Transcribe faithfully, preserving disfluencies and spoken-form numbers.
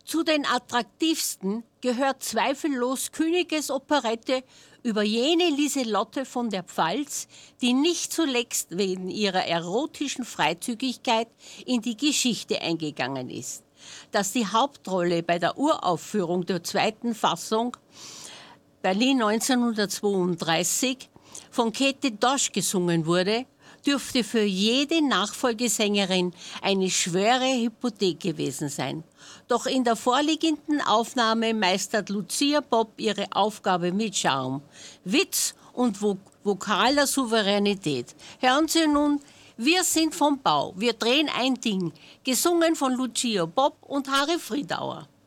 Zu den attraktivsten gehört zweifellos Küniges Operette über jene Lieselotte von der Pfalz, die nicht zuletzt wegen ihrer erotischen Freizügigkeit in die Geschichte eingegangen ist. Dass die Hauptrolle bei der Uraufführung der zweiten Fassung Berlin neunzehnhundertzweiunddreißig von Käthe Dosch gesungen wurde, dürfte für jede Nachfolgesängerin eine schwere Hypothek gewesen sein. Doch in der vorliegenden Aufnahme meistert Lucia Popp ihre Aufgabe mit Charme, Witz und vo vokaler Souveränität. Hören Sie nun, wir sind vom Bau, wir drehen ein Ding, gesungen von Lucia Popp und Harry Friedauer.